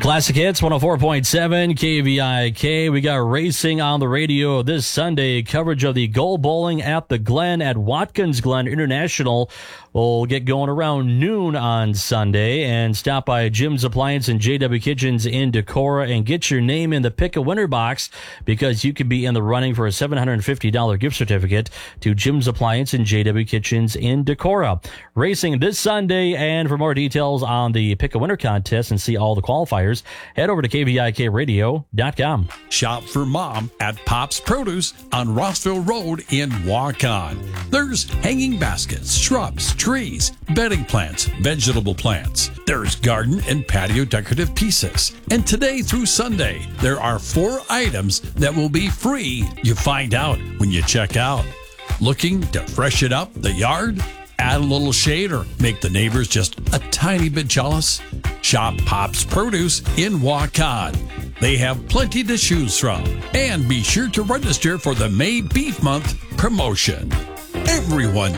Classic Hits 104.7 KVIK. We got racing on the radio this Sunday. Coverage of the Gold Bowling at the Glen at Watkins Glen International will get going around noon on Sunday. And stop by Jim's Appliance and JW Kitchens in Decorah and get your name in the Pick a Winner box, because you could be in the running for a $750 gift certificate to Jim's Appliance and JW Kitchens in Decorah. Racing this Sunday, and for more details on the Pick a Winner contest and see all the qualifiers, head over to KVIKradio.com. Shop for Mom at Pop's Produce on Rossville Road in Waukon. There's hanging baskets, shrubs, trees, bedding plants, vegetable plants. There's garden and patio decorative pieces. And today through Sunday, there are 4 items that will be free. You find out when you check out. Looking to freshen up the yard? Add a little shade or make the neighbors just a tiny bit jealous? Shop Pop's Produce in Waukon. They have plenty to choose from. And be sure to register for the May Beef Month promotion. Everyone